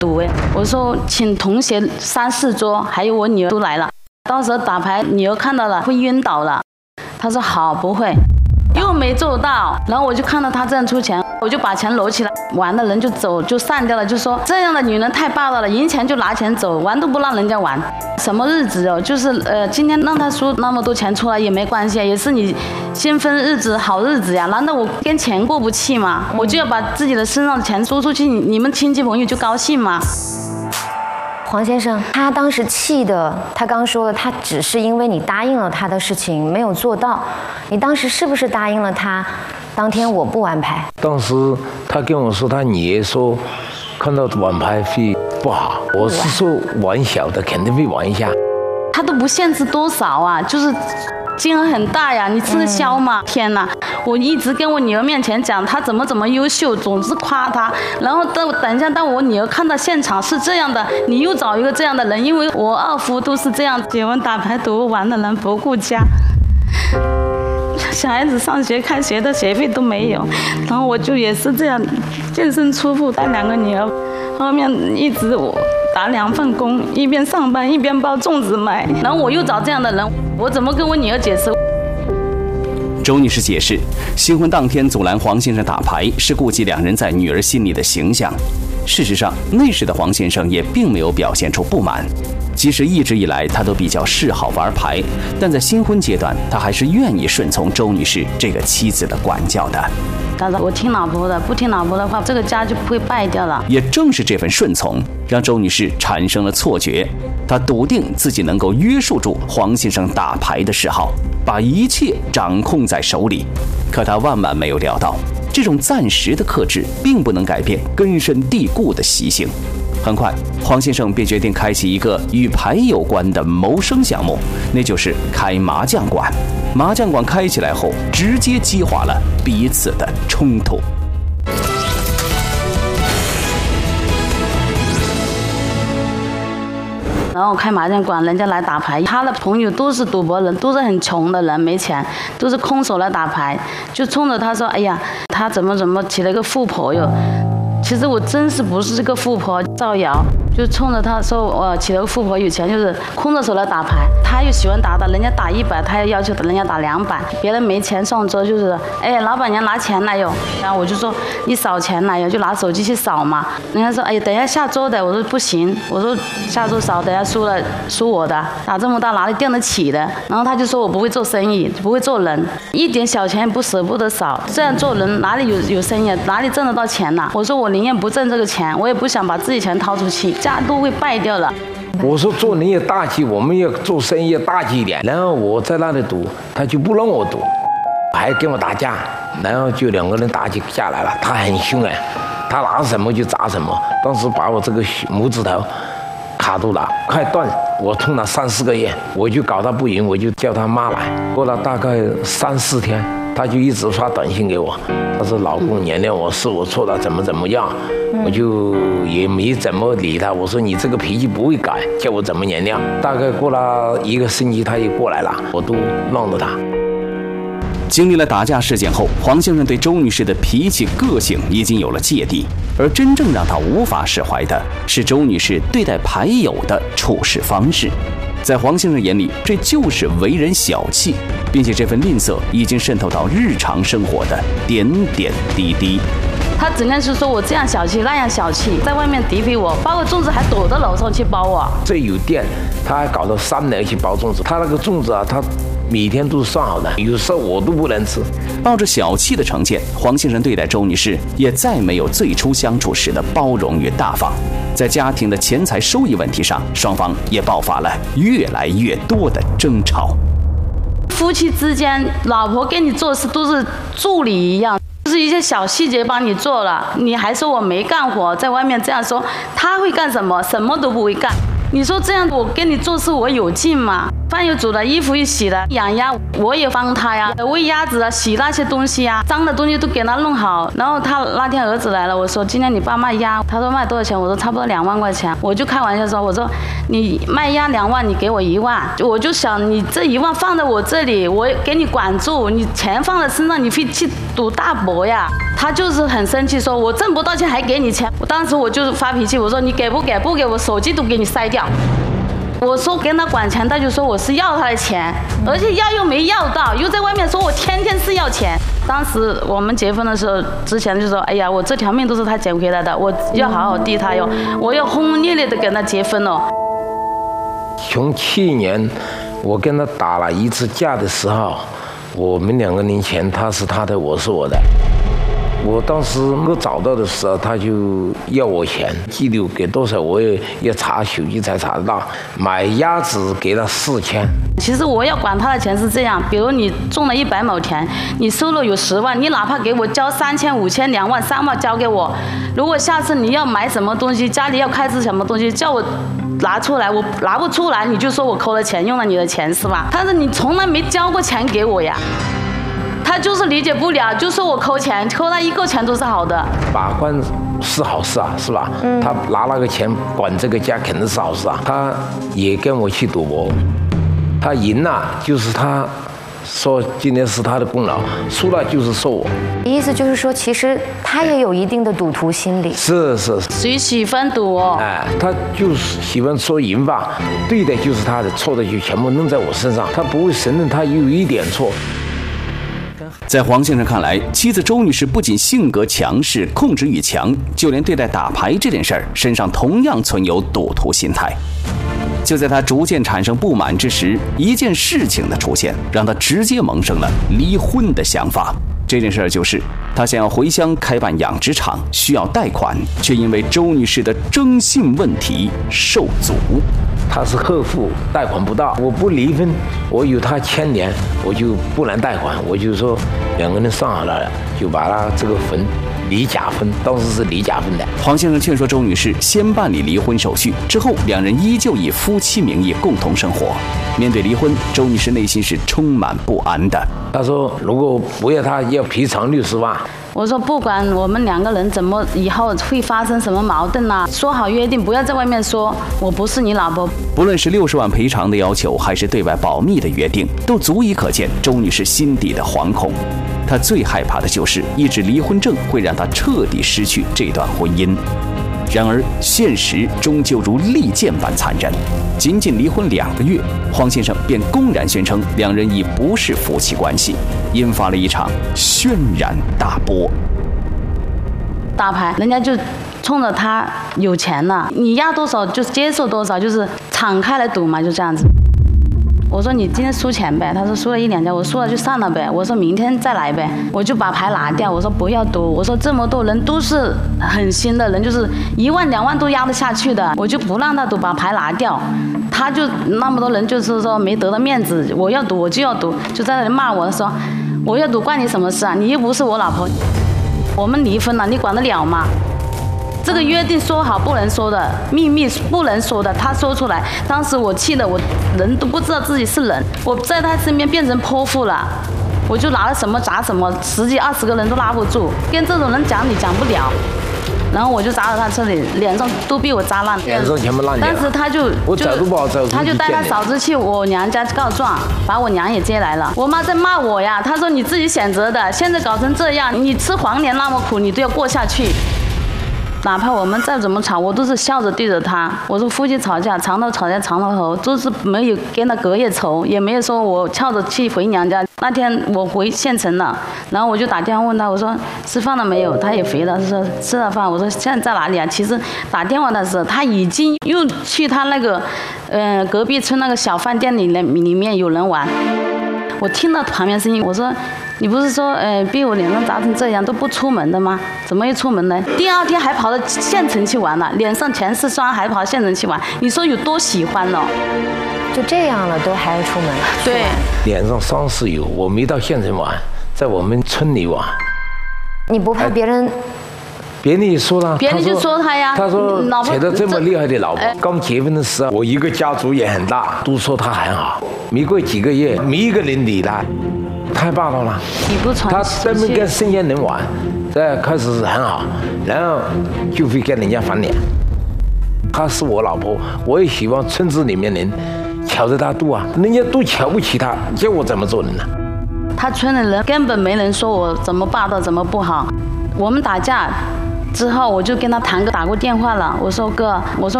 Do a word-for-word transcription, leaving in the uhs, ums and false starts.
赌哎，我说请同学三四桌，还有我女儿都来了，到时候打牌女儿看到了会晕倒了。他说好，不会。又没做到，然后我就看到他这样出钱，我就把钱搂起来，玩的人就走就散掉了，就说这样的女人太霸道了，赢钱就拿钱走，玩都不让人家玩，什么日子哦？就是呃，今天让他输那么多钱出来也没关系，也是你新婚日子好日子呀，难道我跟钱过不去吗？我就要把自己的身上的钱输出去，你们亲戚朋友就高兴吗？ 黄先生，他当时气的，他刚说了，他只是因为你答应了他的事情没有做到。你当时是不是答应了他，当天我不玩牌？ 当时他跟我说，他女儿说看到玩牌会不好，我是说玩小的肯定会玩一下。 他都不限制多少啊，就是金额很大呀，你吃得消吗？嗯、天哪！我一直跟我女儿面前讲她怎么怎么优秀，总是夸她。然后等等一下，当我女儿看到现场是这样的，你又找一个这样的人，因为我二夫都是这样结婚打牌赌玩的人，不顾家，小孩子上学开学的学费都没有。然后我就也是这样净身出户带两个女儿，后面一直我打两份工，一边上班一边包粽子卖。然后我又找这样的人，我怎么跟我女儿解释？ 周女士解释，新婚当天阻拦黄先生打牌是顾及两人在女儿心里的形象。事实上，那时的黄先生也并没有表现出不满，即使一直以来他都比较示好玩牌，但在新婚阶段，他还是愿意顺从周女士这个妻子的管教的。 他说：“我听老婆的，不听老婆的话，这个家就不会败掉了。” 也正是这份顺从，让周女士产生了错觉，她笃定自己能够约束住黄先生打牌的嗜好，把一切掌控在手里。可她万万没有料到，这种暂时的克制并不能改变根深蒂固的习性。很快，黄先生便决定开启一个与牌有关的谋生项目，那就是开麻将馆。麻将馆开起来后，直接激化了彼此的冲突。 然后开麻将馆，人家来打牌，他的朋友都是赌博人，都是很穷的人，没钱，都是空手来打牌，就冲着他说：“哎呀，他怎么怎么娶了一个富婆哟。”其实我真是不是这个富婆造谣，就冲着他说我娶了个富婆有钱，就是空着手来打牌。他又喜欢打的，人家打一百，他又要求人家打两百。别人没钱上桌就是，哎，老板娘拿钱来哟。然后我就说你扫钱来哟，就拿手机去扫嘛。人家说哎呀，等一下下桌的，我说不行，我说下桌扫，等一下输了输我的，打这么大哪里垫得起的？然后他就说我不会做生意，不会做人，一点小钱也不舍不得扫，这样做人哪里有有生意，哪里挣得到钱呢？我说我宁愿不挣这个钱，我也不想把自己钱掏出去，家都会败掉了。 我说做人也大气，我们要做生意要大气一点。然后我在那里赌，他就不让我赌，还跟我打架，然后就两个人打起架来了。他很凶哎，他拿什么就砸什么。当时把我这个拇指头卡住了，快断，我痛了三四个月，我就搞他不赢，我就叫他妈来。过了大概三四天，他就一直发短信给我，他说老公原谅我，是我错了，怎么怎么样。我就也没怎么理他，我说你这个脾气不会改，叫我怎么原谅。大概过了一个星期，他又过来了，我都让着他。 经历了打架事件后，黄先生对周女士的脾气个性已经有了芥蒂，而真正让他无法释怀的是周女士对待牌友的处事方式。在黄先生眼里，这就是为人小气，并且这份吝啬已经渗透到日常生活的点点滴滴。 他整天是说我这样小气那样小气，在外面诋毁我，包个粽子还躲到楼上去包我。 这有店，他还搞到三楼去包粽子，他那个粽子啊，他每天都是算好的，有时候我都不能吃。 抱着小气的成见，黄先生对待周女士也再没有最初相处时的包容与大方。在家庭的钱财收益问题上，双方也爆发了越来越多的争吵。 夫妻之间，老婆跟你做事都是助理一样，就是一些小细节帮你做了，你还说我没干活，在外面这样说，他会干什么？什么都不会干。你说这样我跟你做事我有劲吗？饭又煮了，衣服又洗了，养鸭我也帮他呀，喂鸭子啊，洗那些东西啊，脏的东西都给他弄好。然后他那天儿子来了，我说今天你爸卖鸭，他说卖多少钱？我说差不多两万块钱。我就开玩笑说，我说你卖鸭两万，你给我一万，我就想你这一万放在我这里，我给你管住，你钱放在身上，你会去赌大博呀。 他就是很生气，说我挣不到钱还给你钱。我当时我就发脾气，我说你给不给？不给我手机都给你塞掉。我说跟他管钱，他就说我是要他的钱，而且要又没要到，又在外面说我天天是要钱。当时我们结婚的时候，之前就说，哎呀，我这条命都是他捡回来的，我要好好对他哟，我要轰轰烈烈的跟他结婚哦。 从去年我跟他打了一次架的时候，我们两个年前他是他的，我是我的。我当时我找到的时候，他就要我钱，记录给多少我也要查手机才查得到。买鸭子给他四千。 其实我要管他的钱是这样，比如你中了一百亩田，你收入有十万，你哪怕给我交三千、五千、两万、三万交给我，如果下次你要买什么东西，家里要开支什么东西，叫我拿出来，我拿不出来，你就说我抠了钱，用了你的钱是吧？但是你从来没交过钱给我呀。他就是理解不了，就说我抠钱，抠他一个钱都是好的。 把关是好事啊，是吧？嗯、他拿那个钱管这个家肯定是好事啊。他也跟我去赌博，他赢了就是他说今天是他的功劳，输了就是说我。 意思就是说，其实他也有一定的赌徒心理。 是是。 谁喜欢赌哦？ 哎，他就是喜欢说赢吧，对的就是他的，错的就全部弄在我身上，他不会承认他有一点错。 在黄先生看来，妻子周女士不仅性格强势、控制欲强，就连对待打牌这件事儿，身上同样存有赌徒心态。就在他逐渐产生不满之时，一件事情的出现，让他直接萌生了离婚的想法。这件事儿就是他想要回乡开办养殖场，需要贷款，却因为周女士的征信问题受阻。 他是客户，贷款不到，我不离婚，我有他牵连，我就不能贷款。我就说两个人算好了，就把他这个分离假分，当时是离假分的。 黄先生劝说周女士先办理离婚手续，之后两人依旧以夫妻名义共同生活。面对离婚，周女士内心是充满不安的。 他说如果不要他，要赔偿六十万。 我说不管我们两个人怎么以后会发生什么矛盾啊，说好约定，不要在外面说我不是你老婆。 不论是六十万赔偿的要求，还是对外保密的约定，都足以可见周女士心底的惶恐。她最害怕的就是一纸离婚证会让她彻底失去这段婚姻。然而，现实终究如利剑般残忍。仅仅离婚两个月，黄先生便公然宣称两人已不是夫妻关系，引发了一场轩然大波。 打牌，人家就冲着他有钱了，你压多少就接受多少，就是敞开来赌嘛，就这样子。我说你今天输钱呗，他说输了一两家，我输了就算了呗。我说明天再来呗，我就把牌拿掉。我说不要赌，我说这么多人都是狠心的人，就是一万两万都压得下去的，我就不让他赌，把牌拿掉。他就那么多人就是说没得到面子，我要赌我就要赌，就在那里骂我说我要赌关你什么事啊？你又不是我老婆，我们离婚了，你管得了吗？这个约定说好不能说的，秘密不能说的，他说出来，当时我气得我人都不知道自己是人，我在他身边变成泼妇了，我就拿了什么砸什么，十几二十个人都拉不住，跟这种人讲你讲不了，然后我就砸到他这里，脸上都被我砸烂， 脸上全部烂掉了。 当时他就我走都不好走， 他就带他嫂子去我娘家告状，把我娘也接来了。我妈在骂我呀，她说你自己选择的，现在搞成这样，你吃黄连那么苦，你都要过下去。哪怕我们再怎么吵，我都是笑着对着他。我说夫妻吵架，床头吵架床头和，就是没有跟他隔夜仇，也没有说我翘着气回娘家。那天我回县城了，然后我就打电话问他，我说吃饭了没有？他也回了，他说吃了饭。我说现在在哪里啊？其实打电话的时候，他已经又去他那个，呃，隔壁村那个小饭店里里面有人玩。我听到旁边声音，我说。你不是说，呃，被我脸上砸成这样都不出门的吗？怎么又出门呢？第二天还跑到县城去玩了，脸上全是霜，还跑县城去玩，你说有多喜欢哦？ 就这样了，都还要出门？ 对， 脸上伤是有，我没到县城玩，在我们村里玩。 你不怕别人？ 别人也说了， 别人就说他呀， 他说娶到这么厉害的老婆， 哎、 刚结婚的时候，我一个家族也很大，都说他很好。没过几个月，没一个人理他。太霸道了，他专门跟生鲜人玩，这开始是很好，然后就会跟人家翻脸。她是我老婆，我也希望村子里面人瞧着她度啊，人家都瞧不起她，叫我怎么做人呢？ 他村的人根本没人说我怎么霸道怎么不好， 我们打架之后，我就跟他堂哥打过电话了。我说哥，我说